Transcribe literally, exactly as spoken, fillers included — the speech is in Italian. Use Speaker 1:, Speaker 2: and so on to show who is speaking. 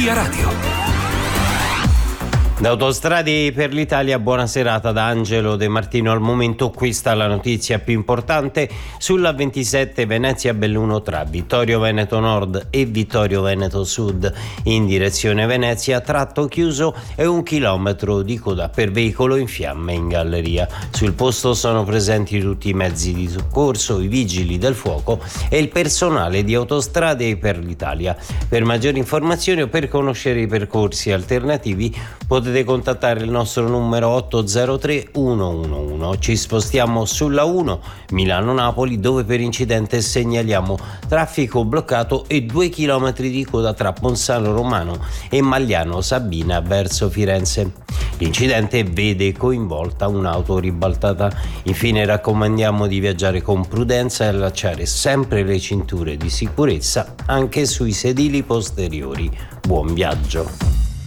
Speaker 1: Via Radio.
Speaker 2: Da Autostrade per l'Italia, buona serata da Angelo De Martino. Al momento questa la notizia più importante sulla ventisette Venezia-Belluno tra Vittorio Veneto Nord e Vittorio Veneto Sud in direzione Venezia, tratto chiuso e un chilometro di coda per veicolo in fiamme in galleria. Sul posto sono presenti tutti i mezzi di soccorso, i vigili del fuoco e il personale di Autostrade per l'Italia. Per maggiori informazioni o per conoscere i percorsi alternativi potete contattare il nostro numero otto zero tre uno uno uno. Ci spostiamo sulla uno Milano-Napoli, dove per incidente segnaliamo traffico bloccato e due chilometri di coda tra Ponzano Romano e Magliano Sabina verso Firenze. L'incidente vede coinvolta un'auto ribaltata. Infine raccomandiamo di viaggiare con prudenza e allacciare sempre le cinture di sicurezza anche sui sedili posteriori. Buon viaggio.